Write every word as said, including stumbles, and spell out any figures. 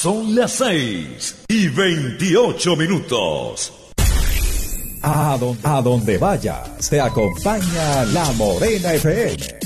Son las seis y veintiocho minutos. A donde, a donde vaya, te acompaña La Morena F M.